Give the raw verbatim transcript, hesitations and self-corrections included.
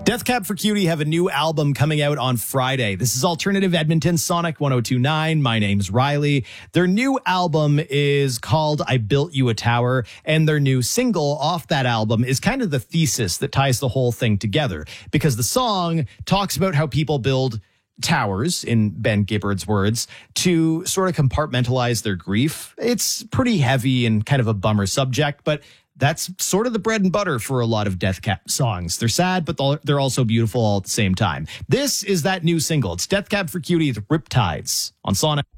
Death Cab for Cutie have a new album coming out on Friday. This is Alternative Edmonton, Sonic one oh two point nine. My name's Riley. Their new album is called I Built You a Tower, and their new single off that album is kind of the thesis that ties the whole thing together, because the song talks about how people build towers, in Ben Gibbard's words, to sort of compartmentalize their grief. It's pretty heavy and kind of a bummer subject, but that's sort of the bread and butter for a lot of Death Cab songs. They're sad, but they're also beautiful all at the same time. This is that new single. It's Death Cab for Cutie with Riptides on Sonic.